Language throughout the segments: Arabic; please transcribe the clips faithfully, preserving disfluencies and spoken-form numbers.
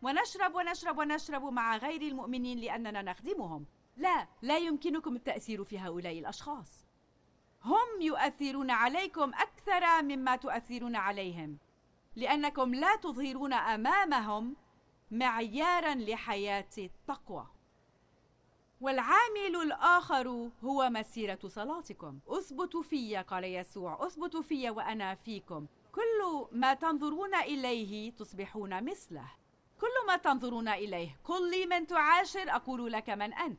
ونشرب ونشرب ونشرب مع غير المؤمنين لأننا نخدمهم. لا، لا يمكنكم التأثير في هؤلاء الأشخاص. هم يؤثرون عليكم أكثر مما تؤثرون عليهم، لأنكم لا تظهرون أمامهم معياراً لحياة التقوى. والعامل الآخر هو مسيرة صلاتكم. أثبتوا في، قال يسوع، أثبتوا في وأنا فيكم. كل ما تنظرون إليه تصبحون مثله. كل ما تنظرون إليه. قل لي من تعاشر، أقول لك من أنت.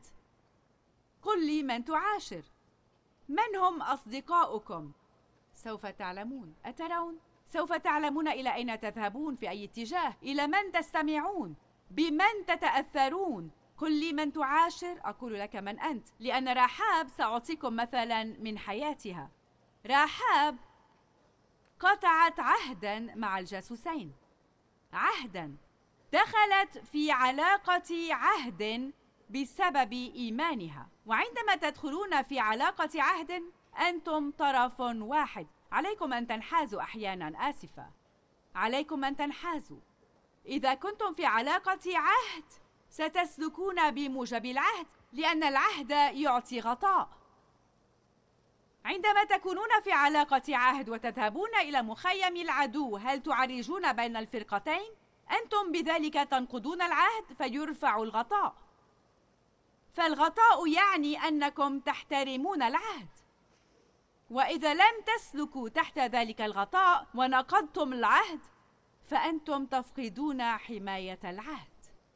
قل لي من تعاشر. من هم أصدقاؤكم؟ سوف تعلمون. أترون؟ سوف تعلمون إلى أين تذهبون، في أي اتجاه، إلى من تستمعون، بمن تتأثرون. قل لي من تعاشر، أقول لك من أنت. لأن رحاب، سأعطيكم مثلا من حياتها. رحاب قطعت عهدا مع الجاسوسين، عهدا. دخلت في علاقة عهد بسبب إيمانها. وعندما تدخلون في علاقة عهد أنتم طرف واحد. عليكم أن تنحازوا أحيانا، آسفة، عليكم أن تنحازوا. إذا كنتم في علاقة عهد ستسلكون بموجب العهد، لأن العهد يعطي غطاء. عندما تكونون في علاقة عهد وتذهبون إلى مخيم العدو، هل تعرجون بين الفرقتين؟ أنتم بذلك تنقضون العهد فيرفع الغطاء. فالغطاء يعني أنكم تحترمون العهد. وإذا لم تسلكوا تحت ذلك الغطاء ونقضتم العهد فأنتم تفقدون حماية العهد.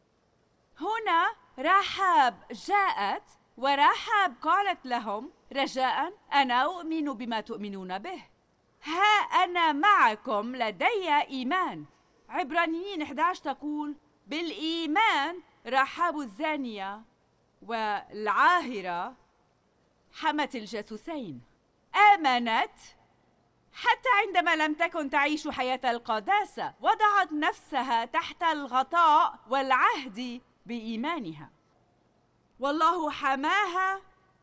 هنا رحاب جاءت، ورحاب قالت لهم: رجاء، أنا أؤمن بما تؤمنون به، ها أنا معكم، لدي إيمان. عبرانيين أحد عشر تقول: بالإيمان رحاب الزانية والعاهرة حمت الجاسوسين. آمنت حتى عندما لم تكن تعيش حياة القداسة، وضعت نفسها تحت الغطاء والعهد بإيمانها، والله حماها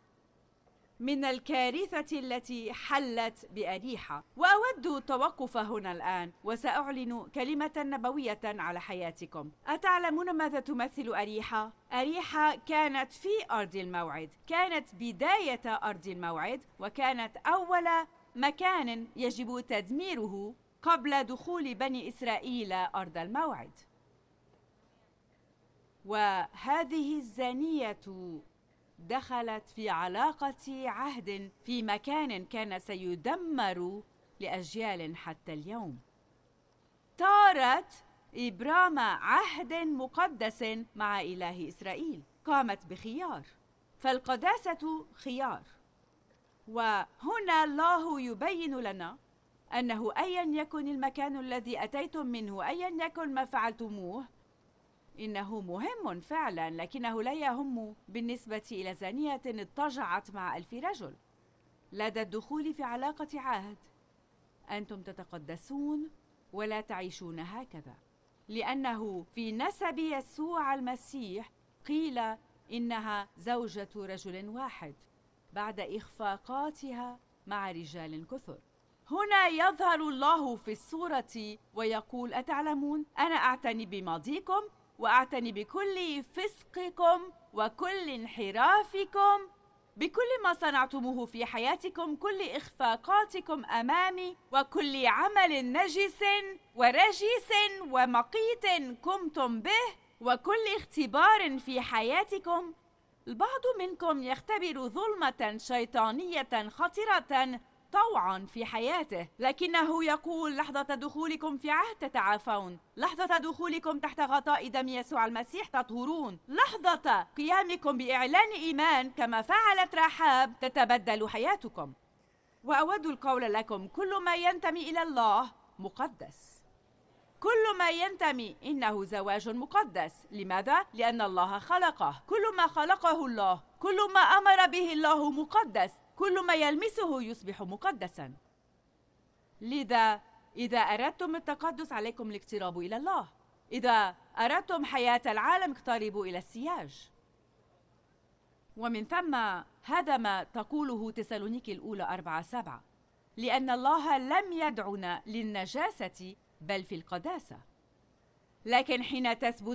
من الكارثة التي حلت بأريحة. وأود التوقف هنا الآن، وسأعلن كلمة نبوية على حياتكم. أتعلمون ماذا تمثل أريحة؟ أريحة كانت في أرض الموعد، كانت بداية أرض الموعد، وكانت أول مكان يجب تدميره قبل دخول بني إسرائيل أرض الموعد. وهذه الزانية دخلت في علاقة عهد في مكان كان سيدمر لأجيال حتى اليوم. طارت إبرام عهد مقدس مع إله إسرائيل، قامت بخيار، فالقداسة خيار. وهنا الله يبين لنا أنه أيا يكن المكان الذي أتيتم منه، أيا يكن ما فعلتموه، إنه مهم فعلا، لكنه لا يهم بالنسبة إلى زانية اضطجعت مع ألف رجل. لدى الدخول في علاقة عهد أنتم تتقدسون ولا تعيشون هكذا، لأنه في نسب يسوع المسيح قيل إنها زوجة رجل واحد بعد إخفاقاتها مع رجال كثر. هنا يظهر الله في الصورة ويقول: أتعلمون، أنا أعتني بماضيكم، وأعتني بكل فسقكم وكل انحرافكم، بكل ما صنعتموه في حياتكم، كل إخفاقاتكم أمامي، وكل عمل نجس ورجس ومقيت قمتم به، وكل اختبار في حياتكم. البعض منكم يختبر ظلمة شيطانية خطرة طوعا في حياته، لكنه يقول: لحظة دخولكم في عهد تتعافون، لحظة دخولكم تحت غطاء دم يسوع المسيح تطهرون، لحظة قيامكم بإعلان إيمان كما فعلت رحاب تتبدل حياتكم. وأود القول لكم: كل ما ينتمي إلى الله مقدس، كل ما ينتمي إنه زواج مقدس. لماذا؟ لأن الله خلقه. كل ما خلقه الله، كل ما أمر به الله مقدس، كل ما يلمسه يصبح مقدسا. لذا إذا أردتم التقدس عليكم الاقتراب إلى الله، إذا أردتم حياة العالم اقتربوا إلى السياج. ومن ثم هذا ما تقوله تسالونيكي الأولى أربعة سبعة: لأن الله لم يدعنا للنجاسة بل في القداسة. لكن حين تثبت